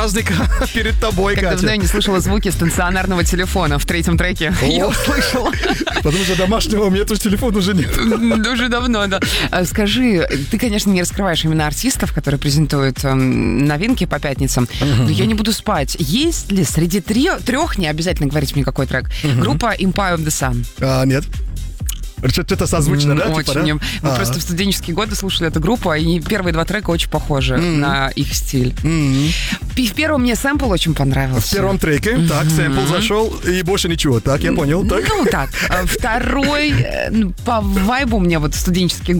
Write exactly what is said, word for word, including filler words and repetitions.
праздник перед тобой, Как Катя. давно я не слышала звуки стационарного телефона в третьем треке. Я услышала. Потому что домашнего у меня тоже телефона уже нет. Уже давно, да. А Скажи, ты, конечно, не раскрываешь имена артистов, которые презентуют эм, новинки по пятницам, но я не буду спать. Есть ли среди три- трех, не обязательно говорить мне какой трек, группа Empire of the Sun? А, нет. Что-то созвучно, да? Очень. типа, да? Мы А. просто в студенческие годы слушали эту группу, и первые два трека очень похожи на их стиль. И в первом мне сэмпл очень понравился. В первом треке, так, сэмпл зашел, и больше ничего. Так, я понял, так. Ну так. А Второй, э, ну, по вайбу мне вот студенческие